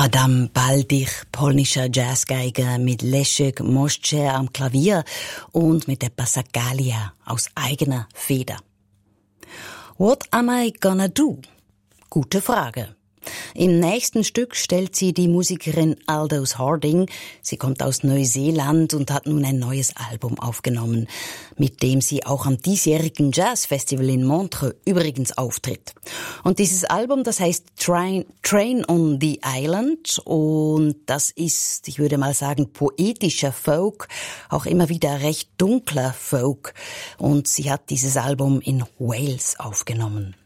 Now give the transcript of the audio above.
Adam Baldich, polnischer Jazzgeiger mit Leszek Moszczer am Klavier und mit der Passacaglia aus eigener Feder. What am I gonna do? Gute Frage. Im nächsten Stück stellt sie die Musikerin Aldous Harding. Sie kommt aus Neuseeland und hat nun ein neues Album aufgenommen, mit dem sie auch am diesjährigen Jazzfestival in Montreux übrigens auftritt. Und dieses Album, das heißt Train on the Island, und das ist, ich würde mal sagen, poetischer Folk, auch immer wieder recht dunkler Folk. Und sie hat dieses Album in Wales aufgenommen.